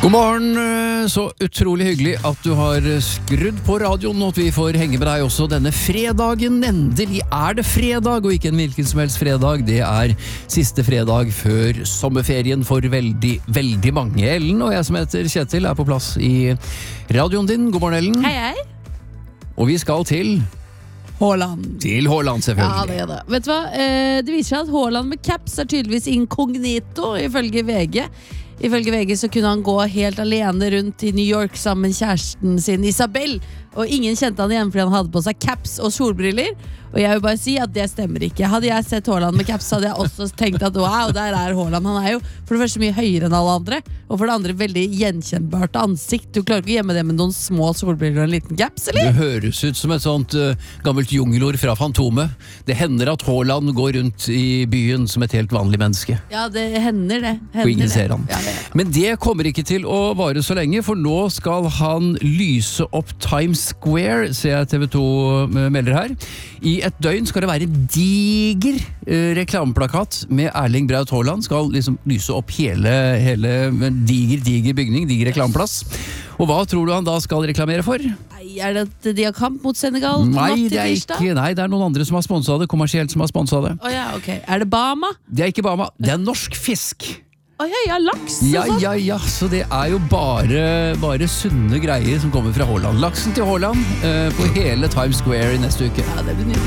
God morgen, så utrolig hyggelig at du har skrudd på radioen og at vi får henge med deg også denne fredagen. Endelig er det fredag, og ikke en hvilken som helst fredag. Det er siste fredag før sommerferien for veldig, veldig mange. Ellen og jeg som heter Kjetil er på plass i radioen din. God morgen, Ellen. Hei, hei. Og vi skal til Haaland. Til Haaland, selvfølgelig. Ja, det er det. Vet du hva? Det viser seg at Haaland med caps er tydeligvis inkognito, ifølge VG. Ifølge VG så kunne han gå helt alene rundt i New York sammen med kjæresten sin Isabel, og ingen kjente han igjen fordi han hadde på seg caps og solbriller. Og jeg vil bare si at det stemmer ikke. Hadde jeg sett Haaland med caps, hadde jeg også tenkt at wow, der er Haaland. Han er jo for det første mye høyere enn alle andre, og for det andre veldig gjenkjennbart ansikt. Du klarer ikke å gjemme det med noen små solbriller og en liten caps, eller? Det høres ut som et sånt gammelt jungelord fra Fantomet. Det hender at Haaland går rundt i byen som et helt vanlig menneske. Ja, det hender det. Og ingen ser han. Ja, Men det kommer ikke til å vare så lenge, for nå skal han lyse opp Times Square, ser jeg TV 2 melder her. I et døgn skal det være en diger reklameplakat med Erling Braut Haaland. Skal liksom lyse opp hele diger bygning, diger reklameplass. Og hva tror du han da skal reklamere for? Nei, er det at de har kamp mot Senegal? Nei, det er noen andre som har sponset det, kommersielt som har sponset det. Ja, ok. Er det Bama? Det er ikke Bama, det er norsk fisk. Ja, laks og Ja, sånn. så det er jo bare sunne greier som kommer fra Haaland. Laksen til Haaland på hele Times Square i neste uke. Ja, det blir nydelig.